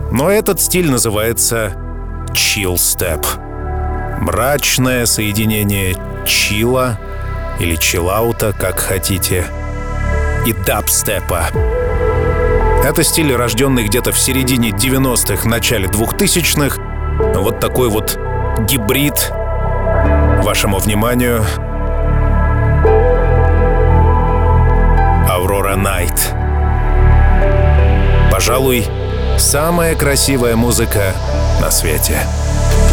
Но этот стиль называется chill-step. Мрачное соединение чилла или чиллаута, как хотите, и дабстепа. Это стиль, рожденный где-то в середине 90-х, начале 2000-х. Вот такой вот гибрид. Вашему вниманию Aurora Night. Пожалуй, самая красивая музыка на свете.